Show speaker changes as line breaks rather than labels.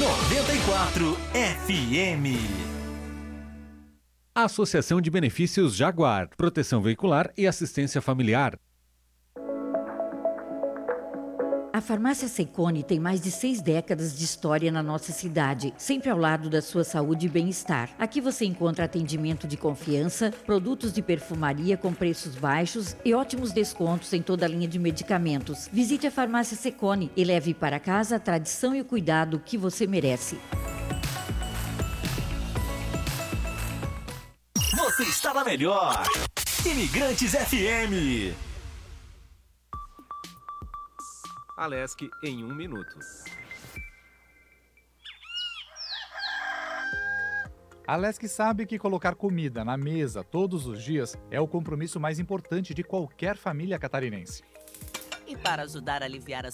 94 FM.
Associação de Benefícios Jaguar, Proteção Veicular e Assistência Familiar.
A Farmácia Secone tem mais de 6 décadas de história na nossa cidade, sempre ao lado da sua saúde e bem-estar. Aqui você encontra atendimento de confiança, produtos de perfumaria com preços baixos e ótimos descontos em toda a linha de medicamentos. Visite a Farmácia Secone e leve para casa a tradição e o cuidado que você merece.
Você está na melhor. Imigrantes FM.
Alesc em 1 minuto.
A Alesc sabe que colocar comida na mesa todos os dias é o compromisso mais importante de qualquer família catarinense.
E para ajudar a aliviar as